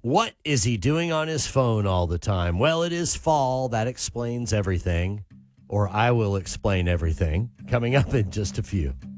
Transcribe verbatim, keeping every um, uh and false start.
What is he doing on his phone all the time? Well, it is fall. That explains everything. Or I will explain everything coming up in just a few.